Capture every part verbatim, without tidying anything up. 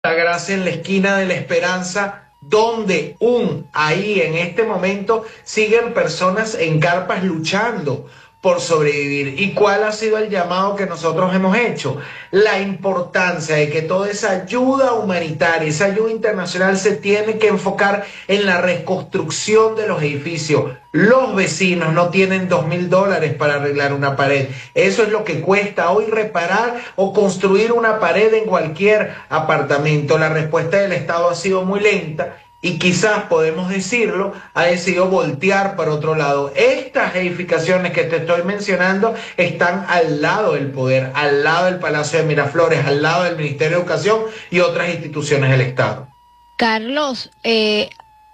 Gracia en la esquina de la Esperanza, donde un ahí en este momento siguen personas en carpas luchando por sobrevivir. ¿Y cuál ha sido el llamado que nosotros hemos hecho? La importancia de que toda esa ayuda humanitaria, esa ayuda internacional se tiene que enfocar en la reconstrucción de los edificios. Los vecinos no tienen dos mil dólares para arreglar una pared. Eso es lo que cuesta hoy reparar o construir una pared en cualquier apartamento. La respuesta del Estado ha sido muy lenta y quizás, podemos decirlo, ha decidido voltear para otro lado. Estas edificaciones que te estoy mencionando están al lado del poder, al lado del Palacio de Miraflores, al lado del Ministerio de Educación y otras instituciones del Estado. Carlos, eh,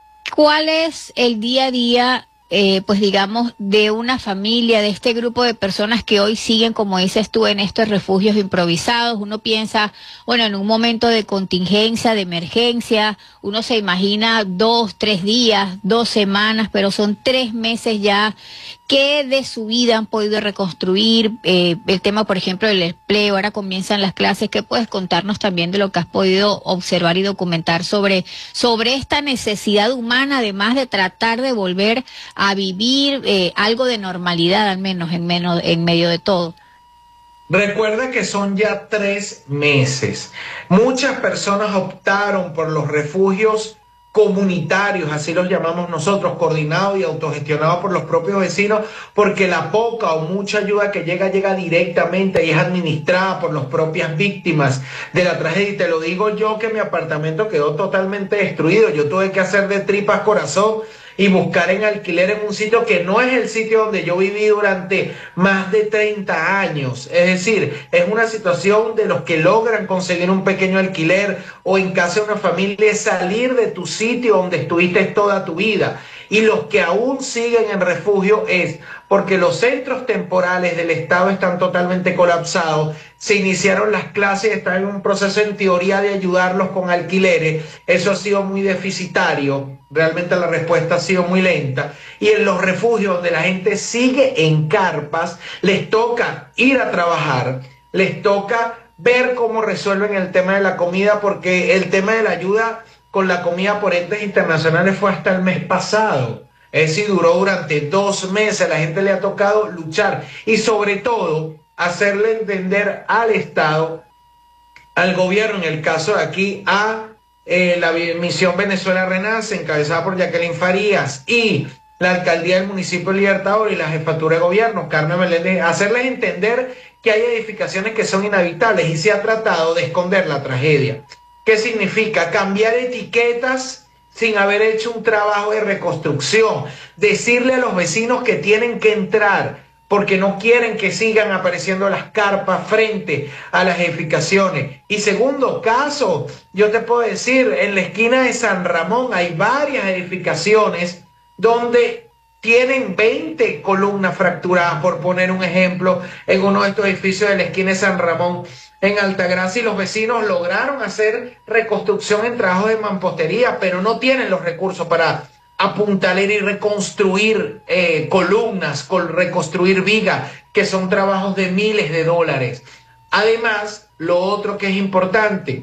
¿cuál es el día a día, eh, pues digamos, de una familia, de este grupo de personas que hoy siguen, como dices tú, en estos refugios improvisados? Uno piensa, bueno, en un momento de contingencia, de emergencia, uno se imagina dos, tres días, dos semanas, pero son tres meses ya. ¿Qué de su vida han podido reconstruir? Eh, el tema, por ejemplo, del empleo, ahora comienzan las clases. ¿Qué puedes contarnos también de lo que has podido observar y documentar sobre, sobre esta necesidad humana, además de tratar de volver a vivir eh, algo de normalidad, al menos en, menos en medio de todo? Recuerda que son ya tres meses. Muchas personas optaron por los refugios comunitarios, así los llamamos nosotros, coordinados y autogestionados por los propios vecinos, porque la poca o mucha ayuda que llega, llega directamente y es administrada por las propias víctimas de la tragedia. Y te lo digo yo, que mi apartamento quedó totalmente destruido. Yo tuve que hacer de tripas corazón y buscar en alquiler en un sitio que no es el sitio donde yo viví durante más de treinta años. Es decir, es una situación de los que logran conseguir un pequeño alquiler o en casa de una familia, es salir de tu sitio donde estuviste toda tu vida. Y los que aún siguen en refugio es porque los centros temporales del Estado están totalmente colapsados. Se iniciaron las clases, están en un proceso en teoría de ayudarlos con alquileres. Eso ha sido muy deficitario. Realmente la respuesta ha sido muy lenta. Y en los refugios donde la gente sigue en carpas, les toca ir a trabajar, les toca ver cómo resuelven el tema de la comida, porque el tema de la ayuda con la comida por entes internacionales fue hasta el mes pasado. Es decir, duró durante dos meses. La gente le ha tocado luchar y sobre todo hacerle entender al Estado, al gobierno, en el caso de aquí, a eh, la Misión Venezuela Renace, encabezada por Jacqueline Farías, y la Alcaldía del Municipio Libertador y la Jefatura de Gobierno, Carmen Meléndez, hacerles entender que hay edificaciones que son inhabitables y se ha tratado de esconder la tragedia. ¿Qué significa? Cambiar etiquetas sin haber hecho un trabajo de reconstrucción. Decirle a los vecinos que tienen que entrar porque no quieren que sigan apareciendo las carpas frente a las edificaciones. Y segundo caso, yo te puedo decir, en la esquina de San Ramón hay varias edificaciones donde tienen veinte columnas fracturadas, por poner un ejemplo, en uno de estos edificios de la esquina de San Ramón, en Altagracia, y los vecinos lograron hacer reconstrucción en trabajos de mampostería, pero no tienen los recursos para apuntalar y reconstruir eh, columnas, con reconstruir vigas, que son trabajos de miles de dólares. Además, lo otro que es importante,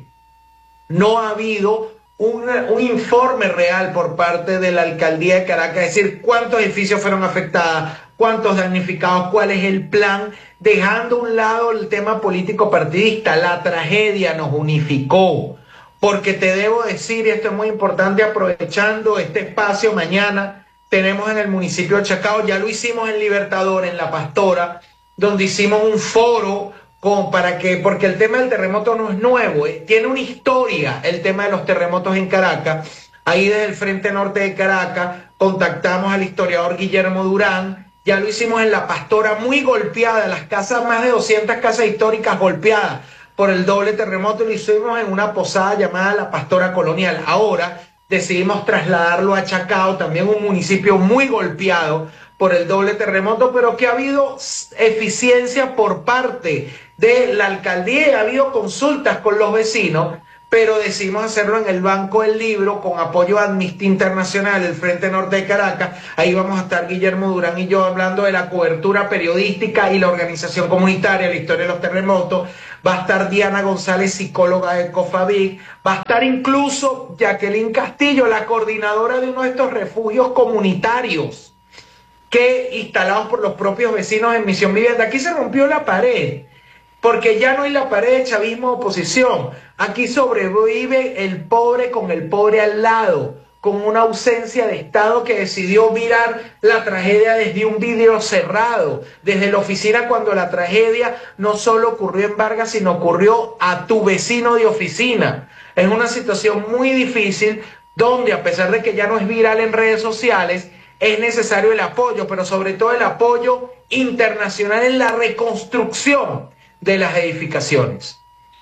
no ha habido un, un informe real por parte de la Alcaldía de Caracas, es decir, cuántos edificios fueron afectados, cuántos damnificados, cuál es el plan, dejando a un lado el tema político partidista. La tragedia nos unificó, porque te debo decir, y esto es muy importante, aprovechando este espacio, mañana tenemos en el municipio de Chacao, ya lo hicimos en Libertador, en La Pastora, donde hicimos un foro como para que, porque el tema del terremoto no es nuevo, ¿eh? Tiene una historia el tema de los terremotos en Caracas. Ahí desde el Frente Norte de Caracas contactamos al historiador Guillermo Durán. Ya lo hicimos en La Pastora, muy golpeada, las casas, más de doscientas casas históricas golpeadas por el doble terremoto, y lo hicimos en una posada llamada La Pastora Colonial. Ahora decidimos trasladarlo a Chacao, también un municipio muy golpeado por el doble terremoto, pero que ha habido eficiencia por parte de la alcaldía, ha habido consultas con los vecinos, pero decidimos hacerlo en el Banco del Libro con apoyo a Amnistía Internacional, el Frente Norte de Caracas. Ahí vamos a estar Guillermo Durán y yo hablando de la cobertura periodística y la organización comunitaria, la historia de los terremotos, va a estar Diana González, psicóloga de Cofavic, va a estar incluso Jacqueline Castillo, la coordinadora de uno de estos refugios comunitarios que instalados por los propios vecinos en Misión Vivienda. Aquí se rompió la pared, porque ya no hay la pared de chavismo oposición. Aquí sobrevive el pobre con el pobre al lado, con una ausencia de Estado que decidió mirar la tragedia desde un vidrio cerrado, desde la oficina, cuando la tragedia no solo ocurrió en Vargas, sino ocurrió a tu vecino de oficina. Es una situación muy difícil donde, a pesar de que ya no es viral en redes sociales, es necesario el apoyo, pero sobre todo el apoyo internacional en la reconstrucción de las edificaciones.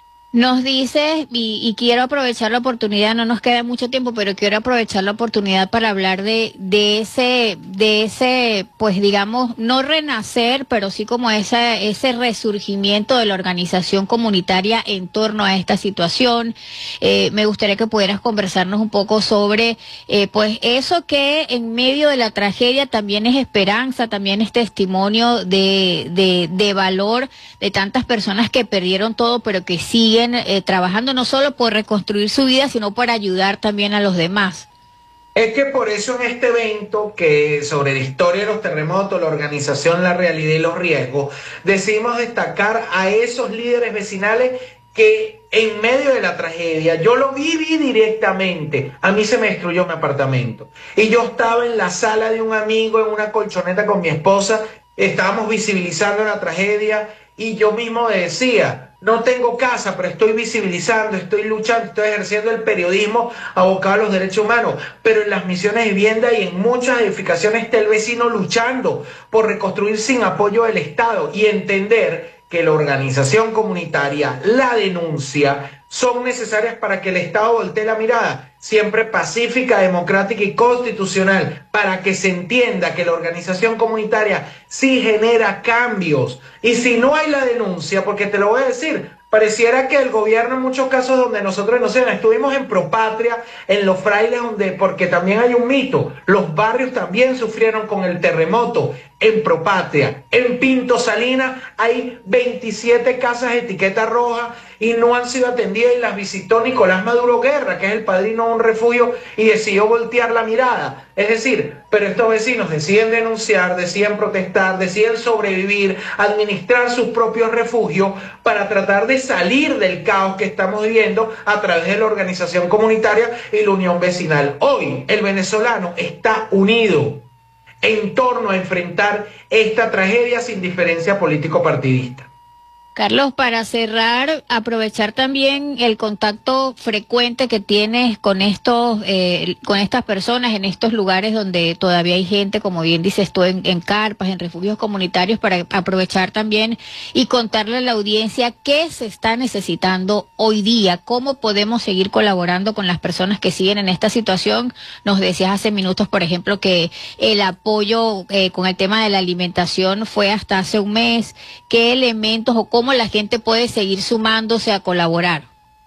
Nos dices, y, y quiero aprovechar la oportunidad, no nos queda mucho tiempo, pero quiero aprovechar la oportunidad para hablar de, de ese, de ese, pues digamos, no renacer, pero sí como esa, ese resurgimiento de la organización comunitaria en torno a esta situación. Eh, me gustaría que pudieras conversarnos un poco sobre, eh, pues eso que en medio de la tragedia también es esperanza, también es testimonio de, de, de valor de tantas personas que perdieron todo, pero que siguen Eh, trabajando no solo por reconstruir su vida, sino por ayudar también a los demás. Es que por eso en este evento que sobre la historia de los terremotos, la organización, la realidad y los riesgos, decidimos destacar a esos líderes vecinales que en medio de la tragedia, yo lo viví directamente, a mí se me destruyó mi apartamento y yo estaba en la sala de un amigo en una colchoneta con mi esposa, estábamos visibilizando la tragedia y yo mismo decía: no tengo casa, pero estoy visibilizando, estoy luchando, estoy ejerciendo el periodismo abocado a los derechos humanos. Pero en las misiones de vivienda y en muchas edificaciones está el vecino luchando por reconstruir sin apoyo del Estado y entender que la organización comunitaria, la denuncia, son necesarias para que el Estado voltee la mirada, siempre pacífica, democrática y constitucional, para que se entienda que la organización comunitaria sí genera cambios. Y si no hay la denuncia, porque te lo voy a decir, pareciera que el gobierno en muchos casos donde nosotros, no sé, estuvimos en Propatria, en Los Frailes, donde, porque también hay un mito, los barrios también sufrieron con el terremoto. En Propatria, en Pinto Salinas, hay veintisiete casas de etiqueta roja y no han sido atendidas, y las visitó Nicolás Maduro Guerra, que es el padrino de un refugio, y decidió voltear la mirada. Es decir, pero estos vecinos deciden denunciar, deciden protestar, deciden sobrevivir, administrar sus propios refugios para tratar de salir del caos que estamos viviendo a través de la organización comunitaria y la unión vecinal. Hoy el venezolano está unido en torno a enfrentar esta tragedia sin diferencia político-partidista. Carlos, para cerrar, aprovechar también el contacto frecuente que tienes con estos, eh, con estas personas en estos lugares donde todavía hay gente, como bien dices tú, en, en carpas, en refugios comunitarios, para aprovechar también y contarle a la audiencia qué se está necesitando hoy día, cómo podemos seguir colaborando con las personas que siguen en esta situación. Nos decías hace minutos, por ejemplo, que el apoyo eh, con el tema de la alimentación fue hasta hace un mes. ¿Qué elementos o cómo cómo la gente puede seguir sumándose a colaborar?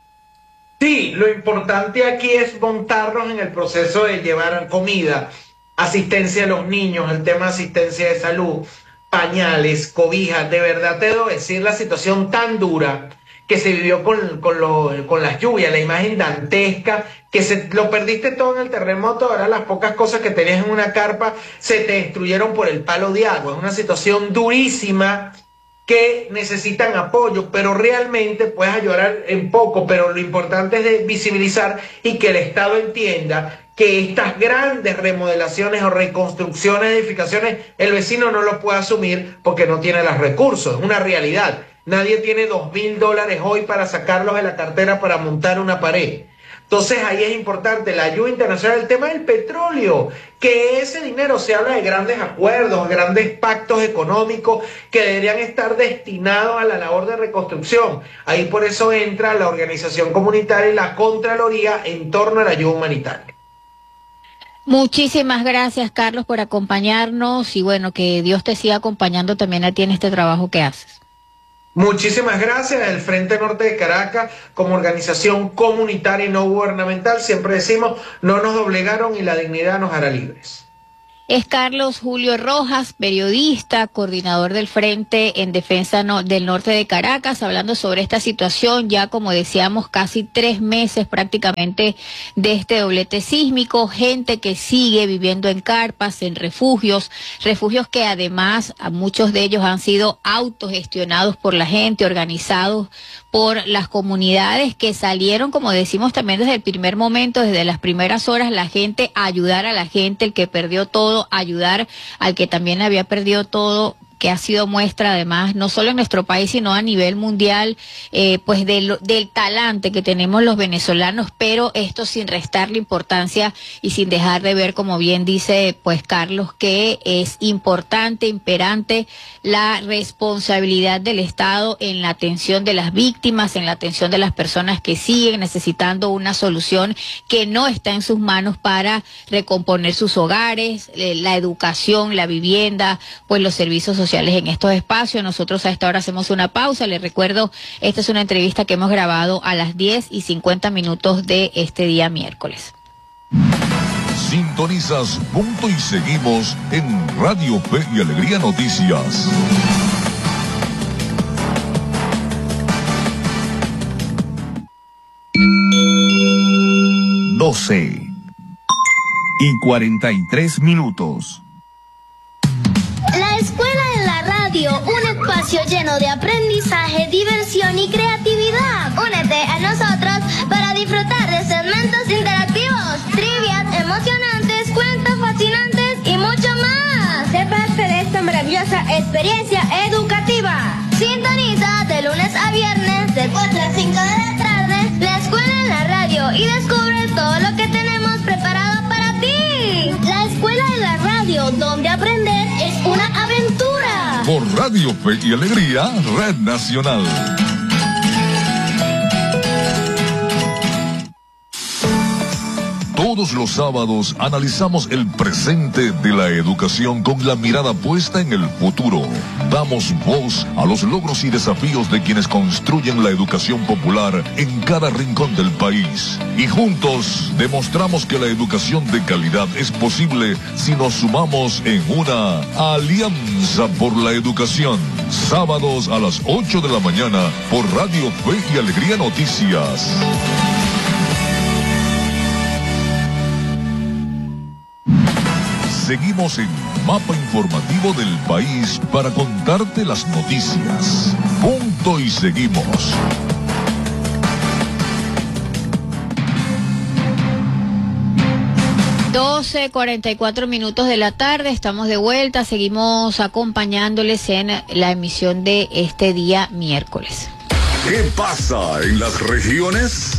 Sí, lo importante aquí es montarnos en el proceso de llevar comida, asistencia a los niños, el tema de asistencia de salud, pañales, cobijas. De verdad te debo decir la situación tan dura que se vivió con, con, lo, con las lluvias, la imagen dantesca, que se, lo perdiste todo en el terremoto. Ahora las pocas cosas que tenías en una carpa se te destruyeron por el palo de agua. Es una situación durísima, que necesitan apoyo, pero realmente puedes ayudar en poco, pero lo importante es de visibilizar y que el Estado entienda que estas grandes remodelaciones o reconstrucciones de edificaciones, el vecino no lo puede asumir porque no tiene los recursos, es una realidad. Nadie tiene dos mil dólares hoy para sacarlos de la cartera para montar una pared. Entonces ahí es importante la ayuda internacional, el tema del petróleo, que ese dinero, se habla de grandes acuerdos, grandes pactos económicos que deberían estar destinados a la labor de reconstrucción. Ahí por eso entra la organización comunitaria y la Contraloría en torno a la ayuda humanitaria. Muchísimas gracias, Carlos, por acompañarnos y bueno, que Dios te siga acompañando también a ti en este trabajo que haces. Muchísimas gracias. El Frente Norte de Caracas, como organización comunitaria y no gubernamental, siempre decimos, no nos doblegaron y la dignidad nos hará libres. Es Carlos Julio Rojas, periodista, coordinador del Frente en Defensa no, del Norte de Caracas, hablando sobre esta situación, ya como decíamos, casi tres meses prácticamente de este doblete sísmico, gente que sigue viviendo en carpas, en refugios, refugios que además a muchos de ellos han sido autogestionados por la gente, organizados por las comunidades que salieron, como decimos también desde el primer momento, desde las primeras horas, la gente a ayudar a la gente, el que perdió todo, ayudar al que también había perdido todo, que ha sido muestra además, no solo en nuestro país, sino a nivel mundial, eh, pues del, del talante que tenemos los venezolanos, pero esto sin restarle importancia y sin dejar de ver, como bien dice pues Carlos, que es importante, imperante la responsabilidad del Estado en la atención de las víctimas, en la atención de las personas que siguen necesitando una solución que no está en sus manos para recomponer sus hogares, eh, la educación, la vivienda, pues los servicios sociales en estos espacios. Nosotros a esta hora hacemos una pausa. Les recuerdo, esta es una entrevista que hemos grabado a las diez y cincuenta minutos de este día miércoles. Sintonizas Punto y Seguimos en Radio Fe y Alegría Noticias. doce y cuarenta y tres minutos. La escuela en la radio, un espacio lleno de aprendizaje, diversión y creatividad. Únete a nosotros para disfrutar de segmentos interactivos, trivias emocionantes, cuentos fascinantes y mucho más. Sé parte de esta maravillosa experiencia educativa. Sintoniza de lunes a viernes de cuatro a cinco de la tarde la escuela en la radio y descubre todo lo que tenemos preparado para ti. La escuela en la radio, donde aprender es una aventura. Por Radio Fe y Alegría, Red Nacional. Todos los sábados analizamos el presente de la educación con la mirada puesta en el futuro. Damos voz a los logros y desafíos de quienes construyen la educación popular en cada rincón del país. Y juntos demostramos que la educación de calidad es posible si nos sumamos en una alianza por la educación. Sábados a las ocho de la mañana por Radio Fe y Alegría Noticias. Seguimos en Mapa Informativo del País para contarte las noticias. Punto y seguimos. doce cuarenta y cuatro minutos de la tarde, estamos de vuelta, seguimos acompañándoles en la emisión de este día miércoles. ¿Qué pasa en las regiones?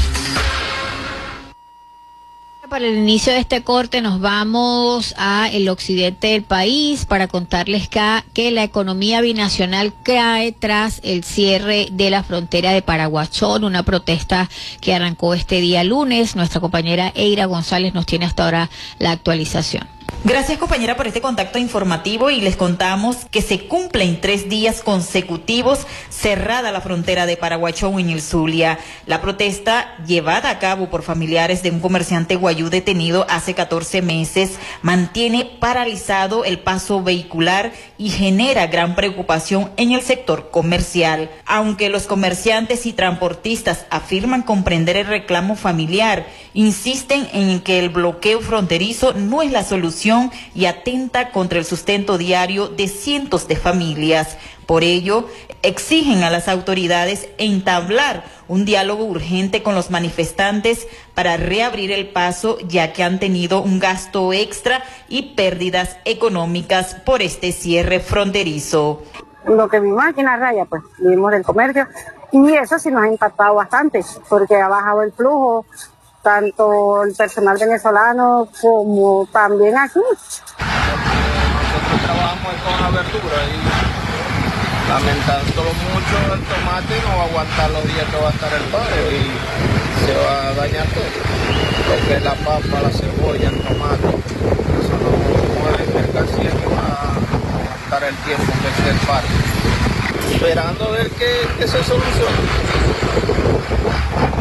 Para el inicio de este corte nos vamos a el occidente del país para contarles que, que la economía binacional cae tras el cierre de la frontera de Paraguachón, una protesta que arrancó este día lunes. Nuestra compañera Eira González nos tiene hasta ahora la actualización. Gracias, compañera, por este contacto informativo, y les contamos que se cumplen tres días consecutivos cerrada la frontera de Paraguachón en el Zulia. La protesta, llevada a cabo por familiares de un comerciante guayú detenido hace catorce meses, mantiene paralizado el paso vehicular y genera gran preocupación en el sector comercial. Aunque los comerciantes y transportistas afirman comprender el reclamo familiar, insisten en que el bloqueo fronterizo no es la solución y atenta contra el sustento diario de cientos de familias. Por ello, exigen a las autoridades entablar un diálogo urgente con los manifestantes para reabrir el paso, ya que han tenido un gasto extra y pérdidas económicas por este cierre fronterizo. Lo que vimos aquí en la raya, pues vimos del comercio, y eso sí nos ha impactado bastante, porque ha bajado el flujo, tanto el personal venezolano como también aquí. Nosotros trabajamos con la verdura y lamentándolo mucho, el tomate no va a aguantar los días que va a estar el paro y se va a dañar todo. Lo que es la papa, la cebolla, el tomate, eso no es mercancía que va a aguantar el tiempo que esté el paro. Esperando a ver que, que se solucione.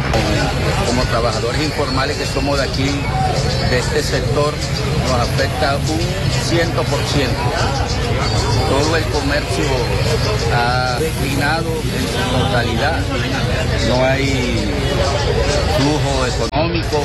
Como trabajadores informales que somos de aquí, de este sector, nos afecta un ciento por ciento. Todo el comercio ha declinado en su totalidad. No hay flujo económico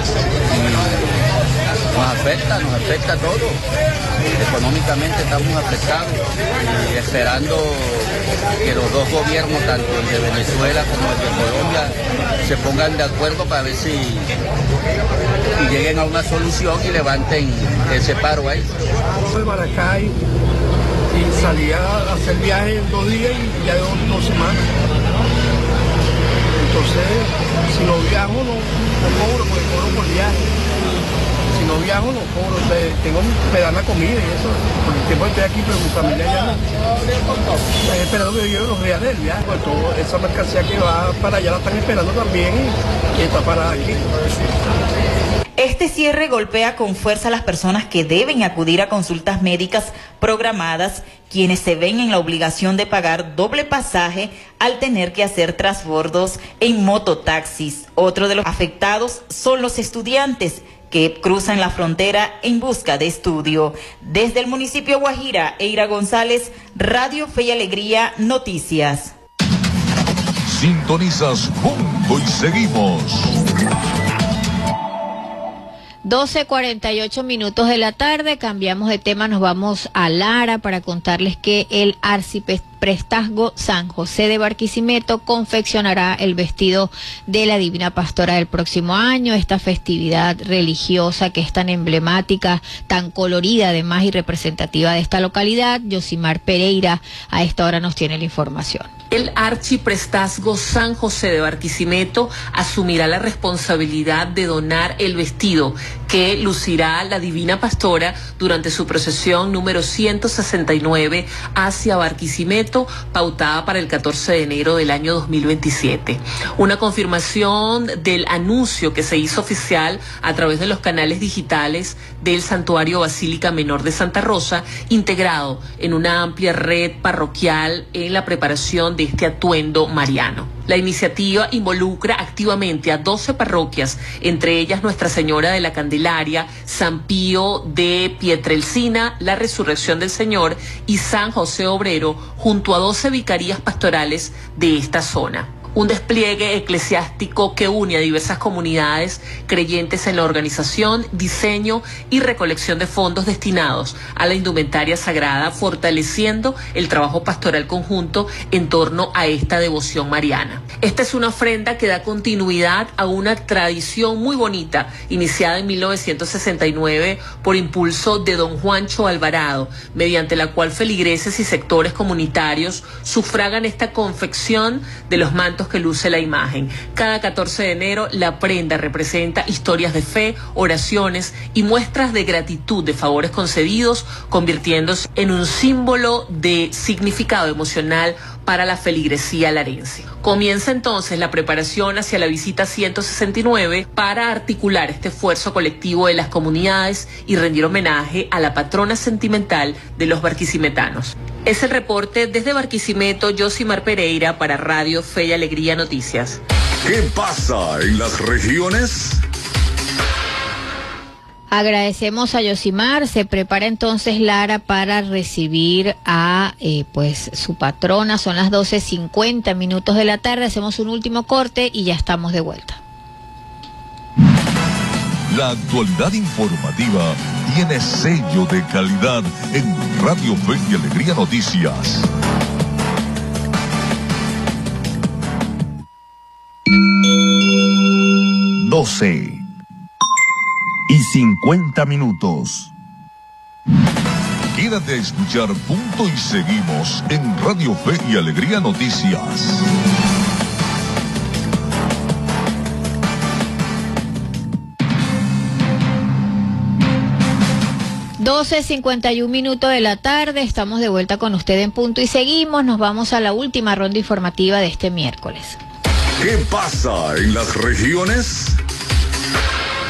y nos afecta, nos afecta todo. Económicamente estamos afectados y esperando que los dos gobiernos, tanto el de Venezuela como el de Colombia, se pongan de acuerdo para ver si y lleguen a una solución y levanten ese paro ahí. De Maracay y salía a hacer viaje en dos días y ya dos, dos semanas. Entonces, si no viajo, no, no cobro, porque cobro por viaje. Si no viajo, no cobro. Tengo, me dan la comida y eso. Por el tiempo que estoy aquí, pero mi familia ya no. Están esperando que yo lleve los reales del viaje. Pues toda esa mercancía que va para allá la están esperando también y, y está parada aquí. Este cierre golpea con fuerza a las personas que deben acudir a consultas médicas programadas, quienes se ven en la obligación de pagar doble pasaje al tener que hacer transbordos en mototaxis. Otro de los afectados son los estudiantes que cruzan la frontera en busca de estudio. Desde el municipio Guajira, Eira González, Radio Fe y Alegría, Noticias. Sintonizas Punto y Seguimos. doce cuarenta y ocho minutos de la tarde, cambiamos de tema, nos vamos a Lara para contarles que el arciprestazgo San José de Barquisimeto confeccionará el vestido de la Divina Pastora del próximo año. Esta festividad religiosa que es tan emblemática, tan colorida además y representativa de esta localidad. Yosimar Pereira a esta hora nos tiene la información. El arciprestazgo San José de Barquisimeto asumirá la responsabilidad de donar el vestido que lucirá la Divina Pastora durante su procesión número ciento sesenta y nueve hacia Barquisimeto, pautada para el catorce de enero del año dos mil veintisiete. Una confirmación del anuncio que se hizo oficial a través de los canales digitales del Santuario Basílica Menor de Santa Rosa, integrado en una amplia red parroquial en la preparación de este atuendo mariano. La iniciativa involucra activamente a doce parroquias, entre ellas Nuestra Señora de la Candelaria, San Pío de Pietrelcina, La Resurrección del Señor y San José Obrero, junto a doce vicarías pastorales de esta zona. Un despliegue eclesiástico que une a diversas comunidades creyentes en la organización, diseño y recolección de fondos destinados a la indumentaria sagrada, fortaleciendo el trabajo pastoral conjunto en torno a esta devoción mariana. Esta es una ofrenda que da continuidad a una tradición muy bonita, iniciada en mil novecientos sesenta y nueve por impulso de don Juancho Alvarado, mediante la cual feligreses y sectores comunitarios sufragan esta confección de los mantos que luce la imagen. Cada catorce de enero la prenda representa historias de fe, oraciones y muestras de gratitud de favores concedidos, convirtiéndose en un símbolo de significado emocional para la feligresía larense. Comienza entonces la preparación hacia la visita ciento sesenta y nueve para articular este esfuerzo colectivo de las comunidades y rendir homenaje a la patrona sentimental de los barquisimetanos. Es el reporte desde Barquisimeto, Yosimar Pereira para Radio Fe y Alegría Noticias. ¿Qué pasa en las regiones? Agradecemos a Yosimar. Se prepara entonces Lara para recibir a eh, pues su patrona. Son las doce cincuenta minutos de la tarde. Hacemos un último corte y ya estamos de vuelta. La actualidad informativa tiene sello de calidad en Radio Fe y Alegría Noticias. doce y cincuenta minutos. Quédate a escuchar Punto y Seguimos en Radio Fe y Alegría Noticias. doce cincuenta y un minutos de la tarde, estamos de vuelta con usted en Punto y Seguimos. Nos vamos a la última ronda informativa de este miércoles. ¿Qué pasa en las regiones?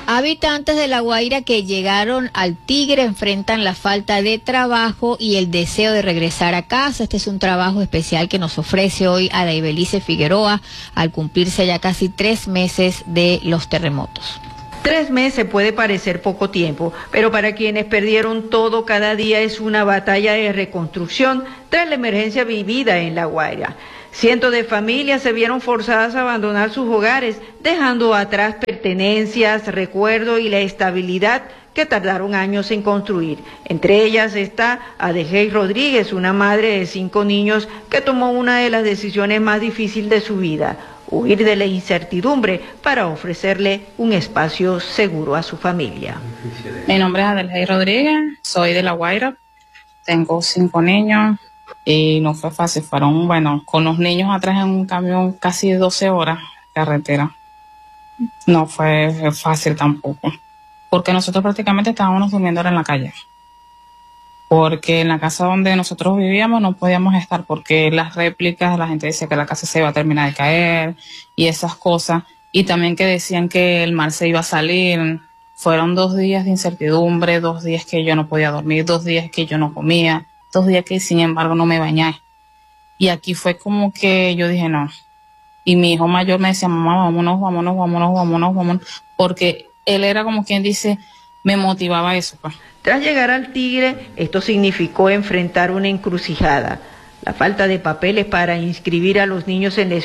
Habitantes de La Guaira que llegaron al Tigre enfrentan la falta de trabajo y el deseo de regresar a casa. Este es un trabajo especial que nos ofrece hoy Adaibelice Figueroa al cumplirse ya casi tres meses de los terremotos. Tres meses puede parecer poco tiempo, pero para quienes perdieron todo, cada día es una batalla de reconstrucción tras la emergencia vivida en La Guaira. Cientos de familias se vieron forzadas a abandonar sus hogares, dejando atrás pertenencias, recuerdos y la estabilidad que tardaron años en construir. Entre ellas está Adegey Rodríguez, una madre de cinco niños que tomó una de las decisiones más difíciles de su vida: huir de la incertidumbre para ofrecerle un espacio seguro a su familia. Mi nombre es Adegey Rodríguez, soy de La Guaira, tengo cinco niños. Y no fue fácil, fueron, bueno, con los niños atrás en un camión casi doce horas carretera. No fue fácil tampoco, porque nosotros prácticamente estábamos durmiendo en la calle. Porque en la casa donde nosotros vivíamos no podíamos estar, porque las réplicas, la gente decía que la casa se iba a terminar de caer y esas cosas. Y también que decían que el mar se iba a salir. Fueron dos días de incertidumbre, dos días que yo no podía dormir, dos días que yo no comía. Dos días que sin embargo no me bañé. Y aquí fue como que yo dije no. Y mi hijo mayor me decía, mamá, vámonos, vámonos, vámonos, vámonos, vámonos. Porque él era como quien dice, me motivaba eso. Pues. Tras llegar al Tigre, esto significó enfrentar una encrucijada. La falta de papeles para inscribir a los niños en la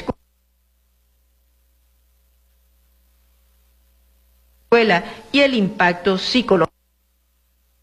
escuela y el impacto psicológico.